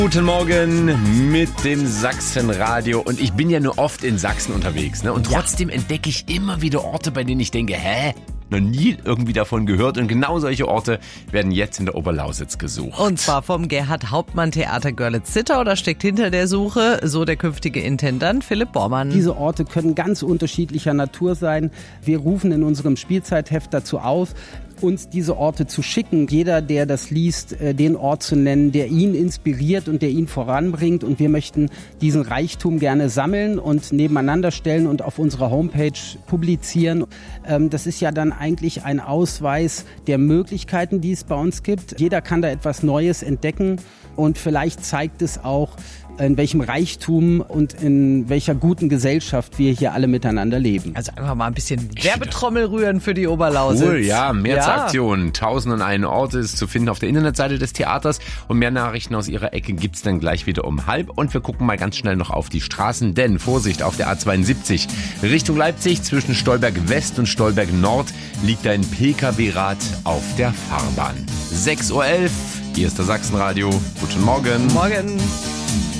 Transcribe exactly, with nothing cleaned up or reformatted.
Guten Morgen mit dem Sachsenradio. Und ich bin ja nur oft in Sachsen unterwegs, ne? Und trotzdem ja. entdecke ich immer wieder Orte, bei denen ich denke, hä? Noch nie irgendwie davon gehört. Und genau solche Orte werden jetzt in der Oberlausitz gesucht. Und zwar vom Gerhard Hauptmann Theater Görlitz-Zittau. Da steckt hinter der Suche so der künftige Intendant Philipp Bormann. Diese Orte können ganz unterschiedlicher Natur sein. Wir rufen in unserem Spielzeitheft dazu auf, uns diese Orte zu schicken. Jeder, der das liest, den Ort zu nennen, der ihn inspiriert und der ihn voranbringt. Und wir möchten diesen Reichtum gerne sammeln und nebeneinander stellen und auf unserer Homepage publizieren. Das ist ja dann eigentlich ein Ausweis der Möglichkeiten, die es bei uns gibt. Jeder kann da etwas Neues entdecken und vielleicht zeigt es auch, in welchem Reichtum und in welcher guten Gesellschaft wir hier alle miteinander leben. Also einfach mal ein bisschen Werbetrommel rühren für die Oberlausitz. Cool, ja, mehr ja. zur Aktion. Tausend und einen Orte ist zu finden auf der Internetseite des Theaters und mehr Nachrichten aus ihrer Ecke gibt's dann gleich wieder um halb. Und wir gucken mal ganz schnell noch auf die Straßen, denn Vorsicht, auf der A zweiundsiebzig Richtung Leipzig zwischen Stolberg West und Stolberg Nord liegt ein P K W-Rad auf der Fahrbahn. sechs Uhr elf, hier ist das Sachsenradio. Guten Morgen. Morgen.